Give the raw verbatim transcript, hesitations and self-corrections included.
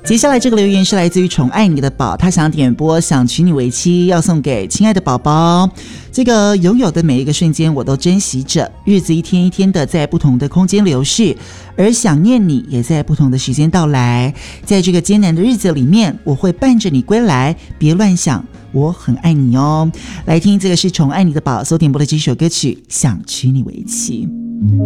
接下来这个留言是来自于宠爱你的宝，他想点播想娶你为妻，要送给亲爱的宝宝。这个拥有的每一个瞬间我都珍惜着，日子一天一天的在不同的空间流逝，而想念你也在不同的时间到来。在这个艰难的日子里面，我会伴着你归来，别乱想，我很爱你哦。来听这个是宠爱你的宝所点播的这首歌曲《想娶你为妻》。